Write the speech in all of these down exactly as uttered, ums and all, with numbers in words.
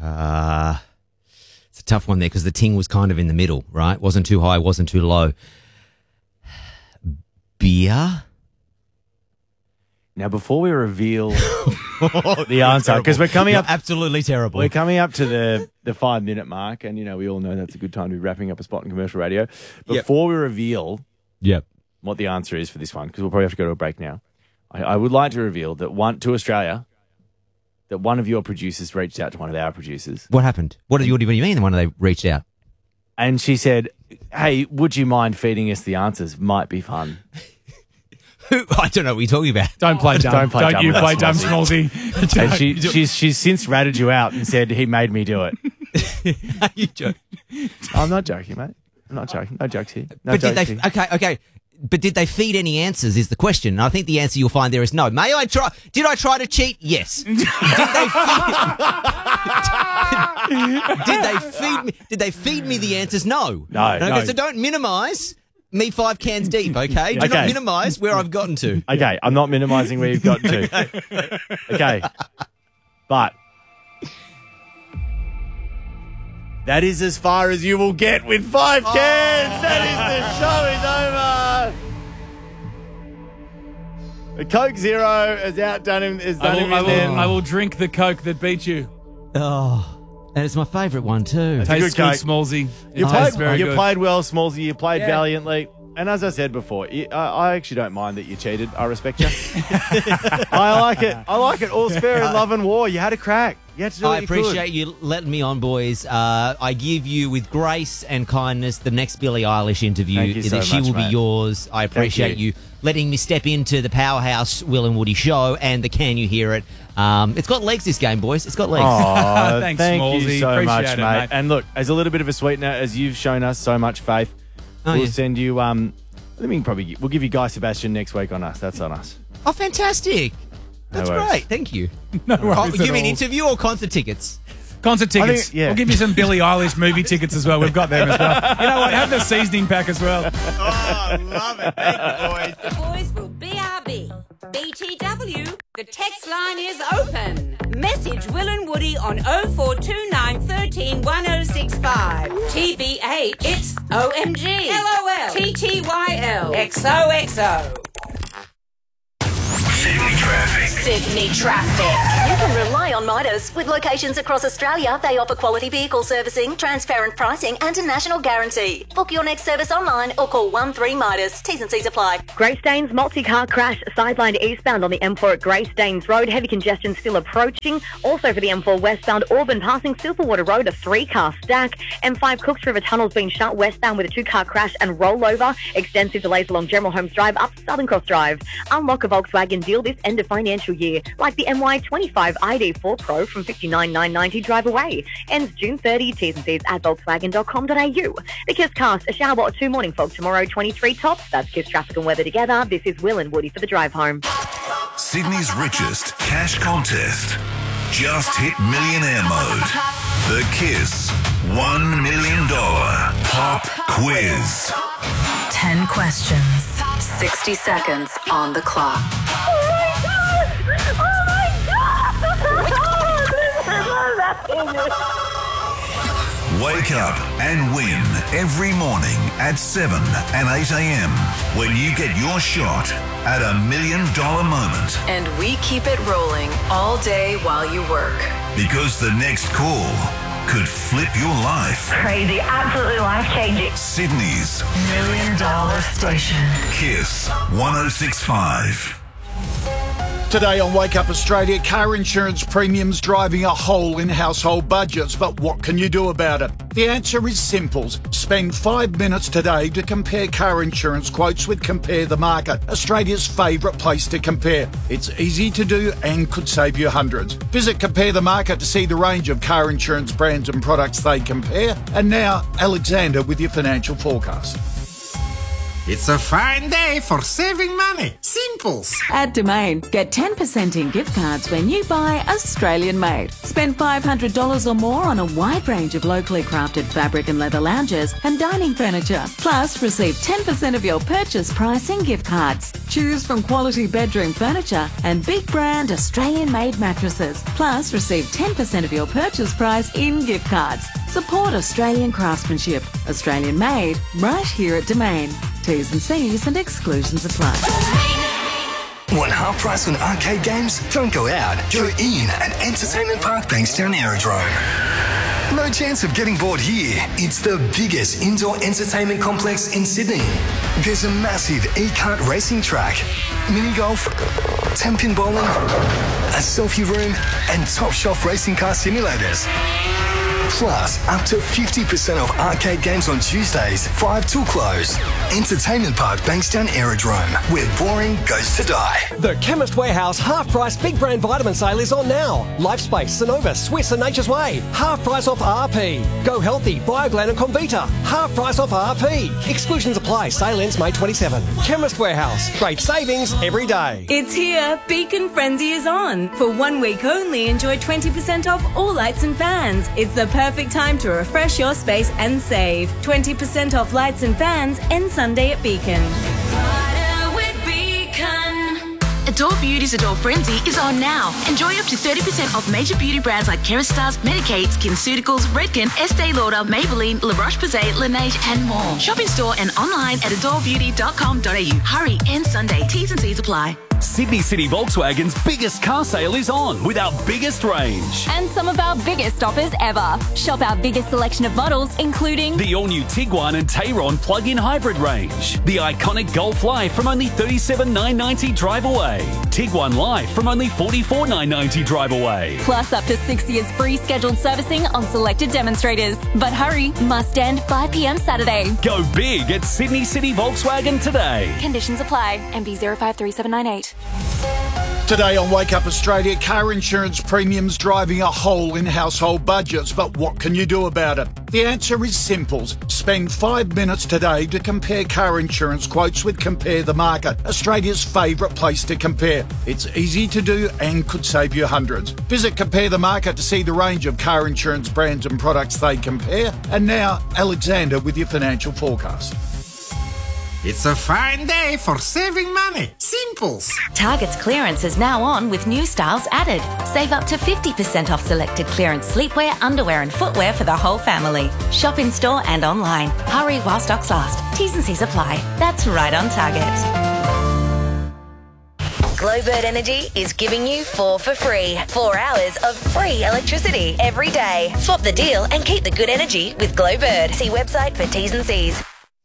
Uh, it's a tough one there because the ting was kind of in the middle, right? Wasn't too high, wasn't too low. Beer? Now, before we reveal the answer, because we're coming up... You're absolutely terrible. We're coming up to the, the five-minute mark, and, you know, we all know that's a good time to be wrapping up a spot in commercial radio. Before yep. we reveal yep. what the answer is for this one, because we'll probably have to go to a break now, I, I would like to reveal that one to Australia, that one of your producers reached out to one of our producers. What happened? What do you, what do you mean when they reached out? And she said, hey, would you mind feeding us the answers? Might be fun. I don't know what you're talking about. Don't play dumb. Don't, play don't dumb you play dumb, Smallsy. And she, she's, she's since ratted you out and said he made me do it. Are you joking? I'm not joking, mate. I'm not joking. No jokes here. No but jokes did they? here. Okay, okay. But did they feed any answers? Is the question. And I think the answer you'll find there is no. May I try? Did I try to cheat? Yes. Did they feed? did they feed me? Did they feed me the answers? No. No. Okay, no. so don't minimise me five cans deep. Okay. Do okay. not minimise where I've gotten to. Okay, I'm not minimising where you've gotten to. Okay, but that is as far as you will get with five cans. Oh. That is the show is over. The Coke Zero has outdone him. Has done I will, him I, in will, there. I will drink the Coke that beat you. Oh, and it's my favourite one too. Tastes good good, Coke. Smallsy. You It played, tastes very you good. played well, Smallsy. You played Yeah. valiantly. And as I said before, you, I, I actually don't mind that you cheated. I respect you. I like it. I like it. All's fair in love and war. You had a crack. You had to do what I you appreciate could. you letting me on, boys. Uh, I give you, with grace and kindness, the next Billie Eilish interview. Thank you so she much, will mate. be yours. I appreciate you. you letting me step into the powerhouse Will and Woody show and the Can You Hear It. Um, it's got legs, this game, boys. It's got legs. Aw, Thanks, thank Smallsy. you so Appreciate much, it, mate. mate. And look, as a little bit of a sweetener, as you've shown us so much faith, Oh, we'll yeah. send you. Um, I think we can probably we'll give you Guy Sebastian next week on us. That's on us. Oh, fantastic. No That's worries. great. Thank you. No Oh, worries at you mean all. interview or concert tickets? Concert tickets. think- yeah. We'll give you some Billie Eilish movie tickets as well. We've got them as well. You know what? Have the seasoning pack as well. Oh, love it. Thank you, boys. The boys will B R B. B T W, the text line is open. Message Will and Woody on oh four two nine, one three, one oh six five. T B H, it's O M G. L O L. T T Y L. X O X O. Sydney traffic. Sydney traffic. You can rely on Midas. With locations across Australia, they offer quality vehicle servicing, transparent pricing and a national guarantee. Book your next service online or call one three Midas. T's and C's apply. Greystanes multi-car crash, sidelined eastbound on the M four at Greystanes Road. Heavy congestion still approaching. Also for the M four westbound, Auburn passing Silverwater Road, a three-car stack. M five Cooks River Tunnel's been shut westbound with a two-car crash and rollover. Extensive delays along General Holmes Drive up Southern Cross Drive. Unlock a Volkswagen deal this end of financial year, like the M Y twenty-five I D four Pro from fifty-nine thousand nine hundred ninety drive away. Ends June thirtieth. T's and C's at volkswagen dot com dot a u. The Kiss Cast, a shower or two morning fog tomorrow, twenty-three tops. That's Kiss traffic and weather together. This is Will and Woody for the drive home. Sydney's richest cash contest. Just hit millionaire mode. The Kiss one million dollars Pop Quiz. ten questions, sixty seconds on the clock. Wake up and win every morning at seven and eight a.m. when you get your shot at a million dollar moment. And we keep it rolling all day while you work. Because the next call could flip your life. Crazy, absolutely life-changing. Sydney's Million dollar station. Kiss one oh six point five. Today on Wake Up Australia, car insurance premiums driving a hole in household budgets. But what can you do about it? The answer is simple. Spend five minutes today to compare car insurance quotes with Compare the Market, Australia's favourite place to compare. It's easy to do and could save you hundreds. Visit Compare the Market to see the range of car insurance brands and products they compare. And now, Alexander with your financial forecast. It's a fine day for saving money. Simples. At Domain, get ten percent in gift cards when you buy Australian made. Spend five hundred dollars or more on a wide range of locally crafted fabric and leather lounges and dining furniture. Plus, receive ten percent of your purchase price in gift cards. Choose from quality bedroom furniture and big brand Australian made mattresses. Plus, receive ten percent of your purchase price in gift cards. Support Australian craftsmanship. Australian made, right here at Domain. T's and C's and exclusions apply. Want half price on arcade games? Don't go out. Go in at Entertainment Park Bankstown Aerodrome. No chance of getting bored here. It's the biggest indoor entertainment complex in Sydney. There's a massive e-kart racing track, mini golf, ten-pin bowling, a selfie room, and top shelf racing car simulators. Plus, up to fifty percent off arcade games on Tuesdays, five till close. Entertainment Park Bankstown Aerodrome, where boring goes to die. The Chemist Warehouse half-price big brand vitamin sale is on now. Lifespace, Sonova, Swiss and Nature's Way. Half price off R P. Go Healthy, Bioglan and Comvita. Half price off R P. Exclusions apply. Sale ends May twenty-seventh. Chemist Warehouse. Great savings every day. It's here. Beacon Frenzy is on. For one week only, enjoy twenty percent off all lights and fans. It's the perfect time to refresh your space and save. twenty percent off lights and fans ends Sunday at Beacon. Adore Beauty's Adore Frenzy is on now. Enjoy up to thirty percent off major beauty brands like Kerastase, Medicaid, SkinCeuticals, Redken, Estee Lauder, Maybelline, La Roche-Posay, Laneige and more. Shop in store and online at adore beauty dot com dot a u. Hurry, end Sunday. T's and C's apply. Sydney City Volkswagen's biggest car sale is on with our biggest range. And some of our biggest offers ever. Shop our biggest selection of models, including the all-new Tiguan and Tayron plug-in hybrid range. The iconic Golf Life from only thirty-seven thousand nine hundred ninety dollars drive away. Tiguan Life from only forty-four thousand nine hundred ninety dollars drive away. Plus up to six years free scheduled servicing on selected demonstrators. But hurry, must end five p m Saturday. Go big at Sydney City Volkswagen today. Conditions apply. M B zero five three seven nine eight. Today on Wake Up Australia, car insurance premiums driving a hole in household budgets. But what can you do about it? The answer is simple. Spend five minutes today to compare car insurance quotes with Compare the Market, Australia's favourite place to compare. It's easy to do and could save you hundreds. Visit Compare the Market to see the range of car insurance brands and products they compare. And now, Alexander with your financial forecast. It's a fine day for saving money. Simples. Target's clearance is now on with new styles added. Save up to fifty percent off selected clearance sleepwear, underwear and footwear for the whole family. Shop in store and online. Hurry while stocks last. T's and C's apply. That's right on Target. Glowbird Energy is giving you four for free. Four hours of free electricity every day. Swap the deal and keep the good energy with Glowbird. See website for T's and C's.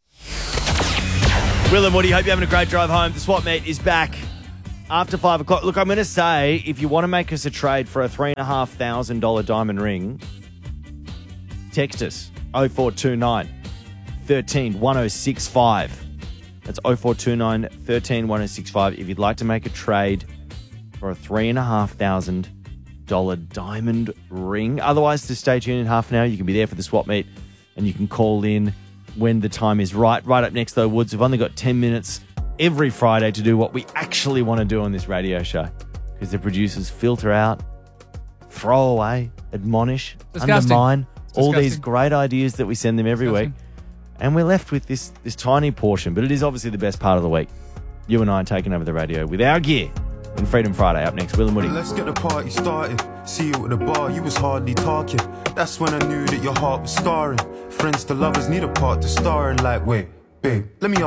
Will and Woody, hope you're having a great drive home. The swap meet is back after five o'clock. Look, I'm going to say, if you want to make us a trade for a three thousand five hundred dollars diamond ring, text us oh four two nine, one three, one oh six five. That's oh four two nine, one three, one oh six five if you'd like to make a trade for a three thousand five hundred dollars diamond ring. Otherwise, to stay tuned in half an hour, you can be there for the swap meet and you can call in when the time is right. Right up next, though, Woods, we've only got ten minutes every Friday to do what we actually want to do on this radio show, because the producers filter out, throw away, admonish, Disgusting. undermine all Disgusting. these great ideas that we send them every Disgusting. week. And we're left with this, this tiny portion, but it is obviously the best part of the week. You and I are taking over the radio with our gear in Freedom Friday. Up next, Will and Woody. Let's get the party started. See you at the bar, you was hardly talking. That's when I knew that your heart was scarring. Friends to lovers need a part to star in. Like, wait, babe, let me